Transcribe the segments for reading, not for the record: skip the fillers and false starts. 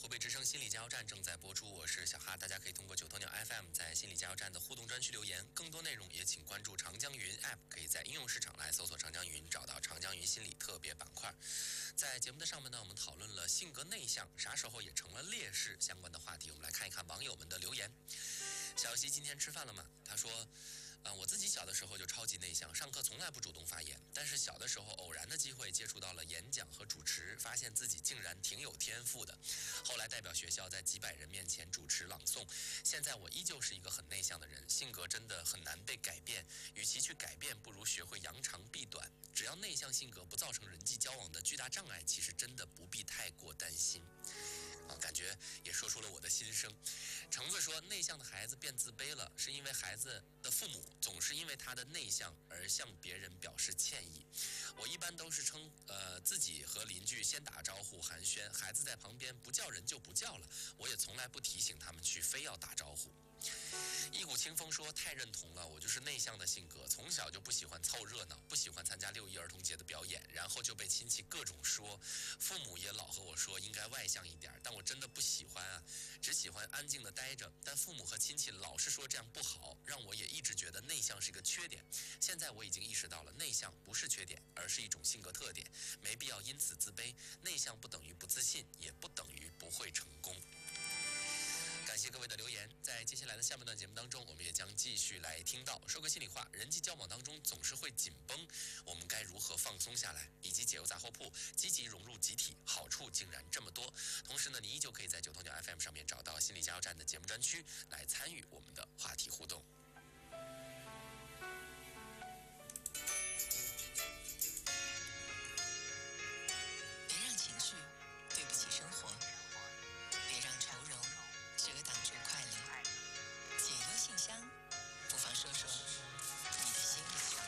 湖北之声心理加油站正在播出，我是小哈，大家可以通过九头鸟 FM 在心理加油站的互动专区留言，更多内容也请关注长江云 App， 可以在应用市场来搜索长江云，找到长江云心理特别板块。在节目的上面呢，我们讨论了性格内向啥时候也成了劣势相关的话题，我们来看一看网友们的留言。小西今天吃饭了吗？他说我自己小的时候就超级内向，上课从来不主动发言，但是小的时候偶然的机会接触到了演讲和主持，发现自己竟然挺有天赋的。后来代表学校在几百人面前主持朗诵，现在我依旧是一个很内向的人，性格真的很难被改变，与其去改变，不如学会扬长避短。只要内向性格不造成人际交往的巨大障碍，其实真的不必太过担心。感觉也说出了我的心声。橙子说，内向的孩子变自卑了，是因为孩子的父母总是因为他的内向而向别人表示歉意。我一般都是称自己和邻居先打招呼寒暄，孩子在旁边不叫人就不叫了，我也从来不提醒他们去非要打招呼。一股清风说，太认同了，我就是内向的性格，从小就不喜欢凑热闹，不喜欢参加6·1儿童节的表演，然后就被亲戚各种说，父母也老和我说应该外向一点，但我真的不喜欢啊，只喜欢安静的待着，但父母和亲戚老是说这样不好，让我也一直觉得内向是个缺点。现在我已经意识到了，内向不是缺点，而是一种性格特点，没必要因此自卑，内向不等于不自信，也不等于不会成功。感谢各位的留言，在接下来的下半段节目当中，我们也将继续来听到说个心里话，人际交往当中总是会紧绷，我们该如何放松下来，以及解忧杂货铺积极融入集体，好处竟然这么多。同时呢，你依旧可以在九头鸟 FM 上面找到心理加油站的节目专区，来参与我们的话题互动。 别让情绪对不起生活，别让愁容遮挡住快乐。解忧信箱，不妨说说你的心里话。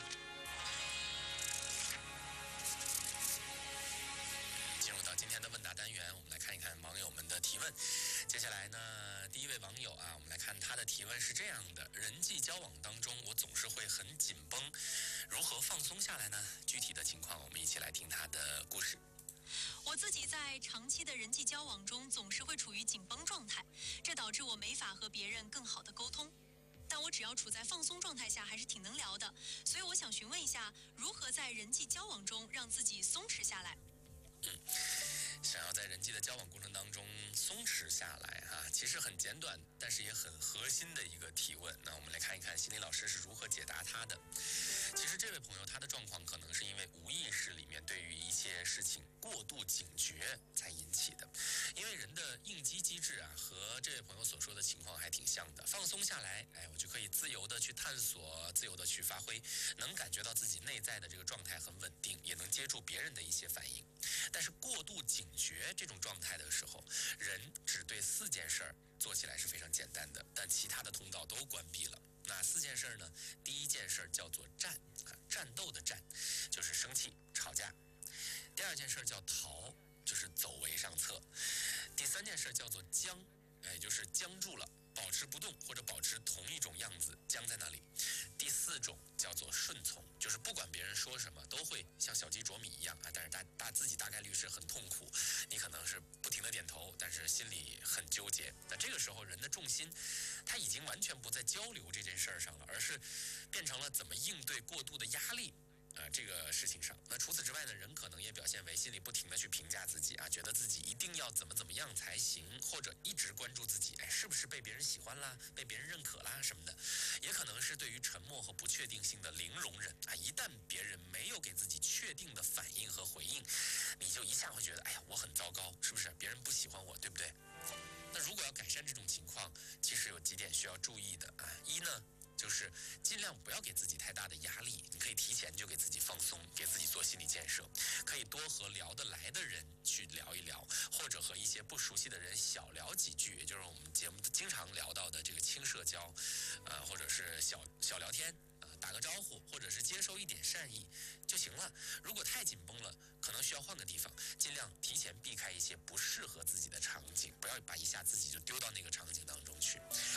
进入到今天的问答单元，我们来看一看网友们的提问。接下来呢，第一位网友啊，我们来看他的提问是这样的：人际交往当中，我总是会很紧绷，如何放松下来呢？具体的情况，我们一起来听他的故事。 我自己在长期的人际交往中总是会处于紧绷状态，这导致我没法和别人更好的沟通。但我只要处在放松状态下，还是挺能聊的。所以我想询问一下，如何在人际交往中让自己松弛下来？ 想要在人际的交往过程当中松弛下来其实很简短，但是也很核心的一个提问。那我们来看一看心理老师是如何解答他的。其实这位朋友他的状况可能是因为无意识里面对于一些事情过度警觉才引起的，因为人的应激机制和这位朋友所说的情况还挺像的。放松下来，我就可以自由的去探索，自由的去发挥，能感觉到自己内在的这个状态很稳定，也能接住别人的一些反应。但是过度警觉这种状态的时候，人只对4件事做起来是非常简单的，但其他的通道都关闭了。哪4件事呢？第一件事叫做战，战斗的战，就是生气吵架；第2件事叫逃，就是走为上策；第3件事叫做僵，就是僵住了，保持不动或者保持同一种样子，僵在那里。第4种叫做顺从，就是不管别人说什么都会像小鸡啄米一样但是自己大概率是很痛苦，你可能是不停的点头，但是心里很纠结。那这个时候人的重心他已经完全不在交流这件事上了，而是变成了怎么应对过度的压力这个事情上。那除此之外呢，人可能也表现为心里不停的去评价自己觉得自己一定要怎么样才行，或者一直关注自己是不是被别人喜欢啦，被别人认可啦什么的。也可能是对于沉默和不确定性的零容忍一旦别人没有给自己确定的反应和回应，你就一下会觉得我很糟糕，是不是别人不喜欢我，对不对？那如果要改善这种情况，其实有几点需要注意的一呢，就是尽量不要给自己太大的压力，你可以提前就给自己放松，给自己做心理建设，可以多和聊得来的人去聊一聊，或者和一些不熟悉的人小聊几句，也就是我们节目经常聊到的这个轻社交或者是小聊天打个招呼，或者是接受一点善意就行了。如果太紧绷了，可能需要换个地方，尽量提前避开一些不适合自己的场景，不要一下自己就丢到那个场景当中去。